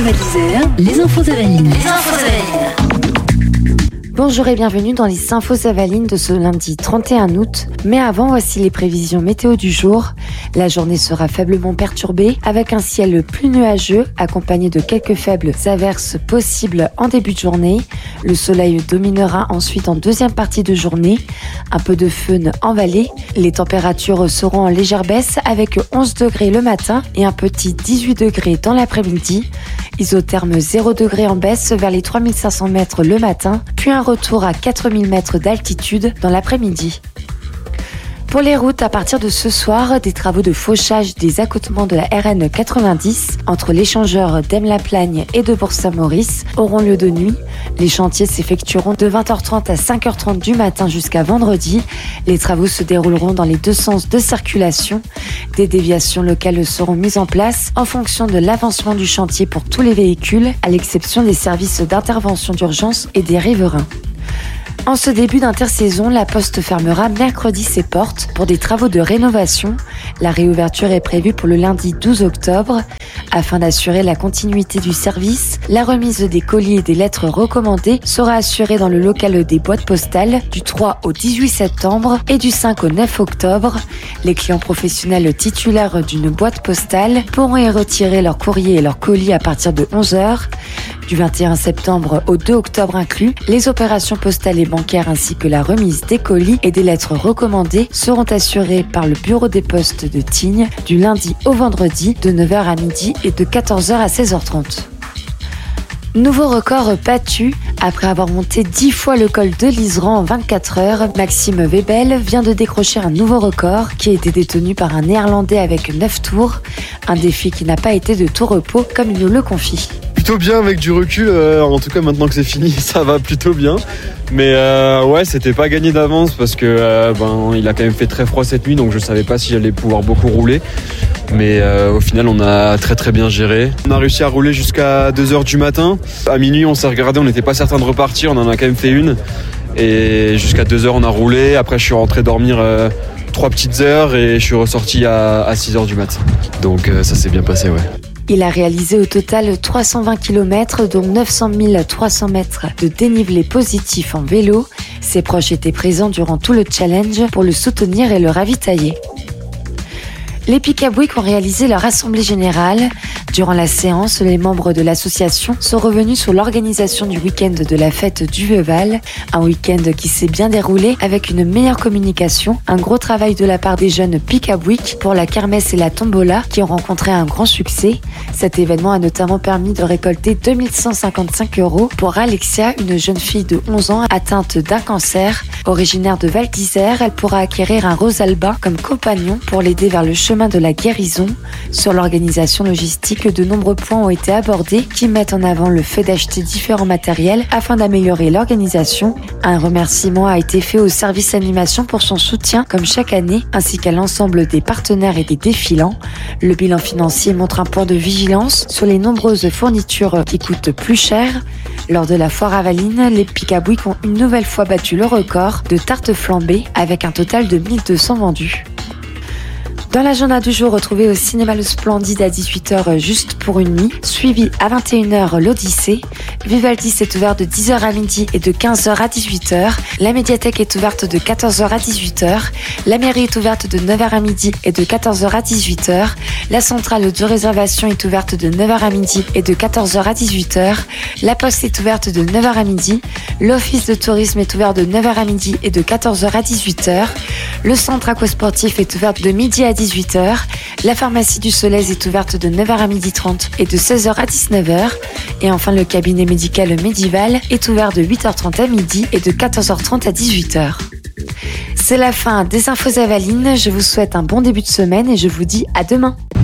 9h, 10h, les infos Avaline. Bonjour et bienvenue dans les infos Avaline de ce lundi 31 août. Mais avant, voici les prévisions météo du jour. La journée sera faiblement perturbée avec un ciel plus nuageux accompagné de quelques faibles averses possibles en début de journée. Le soleil dominera ensuite en deuxième partie de journée. Un peu de faune en vallée. Les températures seront en légère baisse avec 11 degrés le matin et un petit 18 degrés dans l'après-midi. Isotherme 0 degrés en baisse vers les 3500 mètres le matin, puis un retour à 4000 mètres d'altitude dans l'après-midi. Pour les routes, à partir de ce soir, des travaux de fauchage des accotements de la RN 90 entre l'échangeur d'Aime-la-Plagne et de Bourg-Saint-Maurice auront lieu de nuit. Les chantiers s'effectueront de 20h30 à 5h30 du matin jusqu'à vendredi. Les travaux se dérouleront dans les deux sens de circulation. Des déviations locales seront mises en place en fonction de l'avancement du chantier pour tous les véhicules, à l'exception des services d'intervention d'urgence et des riverains. En ce début d'intersaison, la Poste fermera mercredi ses portes pour des travaux de rénovation. La réouverture est prévue pour le lundi 12 octobre. Afin d'assurer la continuité du service, la remise des colis et des lettres recommandées sera assurée dans le local des boîtes postales du 3 au 18 septembre et du 5 au 9 octobre. Les clients professionnels titulaires d'une boîte postale pourront y retirer leur courrier et leur colis à partir de 11h. Du 21 septembre au 2 octobre inclus, les opérations postales et bancaires ainsi que la remise des colis et des lettres recommandées seront assurées par le bureau des postes de Tignes du lundi au vendredi de 9h à midi et de 14h à 16h30. Nouveau record battu. Après avoir monté 10 fois le col de l'Iseran en 24 heures, Maxime Webel vient de décrocher un nouveau record qui a été détenu par un Néerlandais avec 9 tours. Un défi qui n'a pas été de tout repos comme il nous le confie. Plutôt bien avec du recul, en tout cas maintenant que c'est fini, ça va plutôt bien. Mais ouais, c'était pas gagné d'avance parce que il a quand même fait très froid cette nuit, donc je savais pas si j'allais pouvoir beaucoup rouler. Mais au final, on a très très bien géré. On a réussi à rouler jusqu'à 2h du matin. À minuit, on s'est regardé, on n'était pas certain de repartir, on en a quand même fait une. Et jusqu'à 2h, on a roulé. Après, je suis rentré dormir 3 petites heures et je suis ressorti à 6h du matin. Donc ça s'est bien passé, ouais. Il a réalisé au total 320 km, dont 900 300 mètres de dénivelé positif en vélo. Ses proches étaient présents durant tout le challenge pour le soutenir et le ravitailler. Les Picabouic ont réalisé leur assemblée générale. Durant la séance, les membres de l'association sont revenus sur l'organisation du week-end de la fête du Veuval. Un week-end qui s'est bien déroulé avec une meilleure communication, un gros travail de la part des jeunes Picabouic pour la kermesse et la tombola qui ont rencontré un grand succès. Cet événement a notamment permis de récolter 2155 € pour Alexia, une jeune fille de 11 ans atteinte d'un cancer. Originaire de Val d'Isère, elle pourra acquérir un Rosalba comme compagnon pour l'aider vers le chemin de la guérison. Sur l'organisation logistique, de nombreux points ont été abordés qui mettent en avant le fait d'acheter différents matériels afin d'améliorer l'organisation. Un remerciement a été fait au service animation pour son soutien comme chaque année, ainsi qu'à l'ensemble des partenaires et des défilants. Le bilan financier montre un point de vigilance sur les nombreuses fournitures qui coûtent plus cher. Lors de la foire Avaline, les Picabouic ont une nouvelle fois battu le record de tartes flambées avec un total de 1200 vendus. Dans l'agenda du jour, retrouvez au cinéma Le Splendide à 18h juste pour une nuit, suivi à 21h l'Odyssée. Vivaldi est ouvert de 10h à midi et de 15h à 18h. La médiathèque est ouverte de 14h à 18h. La mairie est ouverte de 9h à midi et de 14h à 18h. La centrale de réservation est ouverte de 9h à midi et de 14h à 18h. La poste est ouverte de 9h à midi. L'office de tourisme est ouvert de 9h à midi et de 14h à 18h. Le centre aquasportif est ouvert de midi à 18h. La pharmacie du Solèze est ouverte de 9h à 12h30 et de 16h à 19h. Et enfin, le cabinet médical Medival est ouvert de 8h30 à midi et de 14h30 à 18h. C'est la fin des infos Avaline. Je vous souhaite un bon début de semaine et je vous dis à demain.